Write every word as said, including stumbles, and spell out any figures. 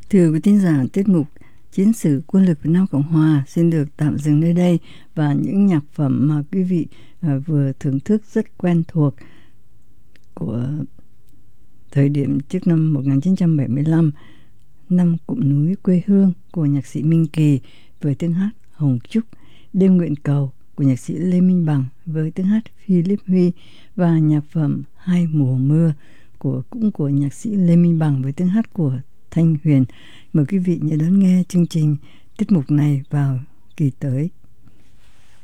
Thưa quý thính giả, tiết mục Chiến sử quân lực Việt Nam Cộng Hòa xin được tạm dừng nơi đây, và những nhạc phẩm mà quý vị à, vừa thưởng thức rất quen thuộc của thời điểm trước năm một nghìn chín trăm bảy mươi lăm, năm cụm núi quê hương của nhạc sĩ Minh Kỳ với tiếng hát Hồng Trúc, Đêm Nguyện Cầu của nhạc sĩ Lê Minh Bằng với tiếng hát Philip Huy, và nhạc phẩm Hai Mùa Mưa của cũng của nhạc sĩ Lê Minh Bằng với tiếng hát của Thanh Huyền. Mời quý vị nhớ đón nghe chương trình tiết mục này vào kỳ tới.